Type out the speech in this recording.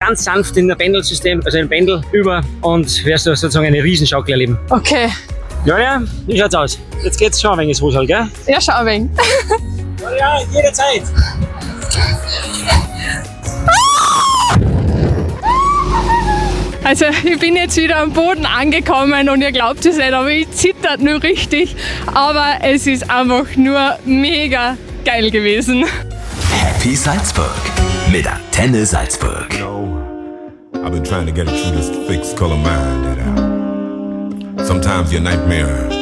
ganz sanft in ein Pendelsystem, also ein Pendel über und wirst du sozusagen eine Riesenschaukel erleben. Okay. Ja, wie schaut's aus? Jetzt geht's schon ein wenig ins Hosal, gell? Ja, schau ein wenig. Ja, jederzeit. Also ich bin jetzt wieder am Boden angekommen und ihr glaubt es nicht, aber ich zittert nur richtig. Aber es ist einfach nur mega geil gewesen. Happy Salzburg mit Antenne Salzburg. You know, I've been trying to get it through this fixed color mind that sometimes your nightmare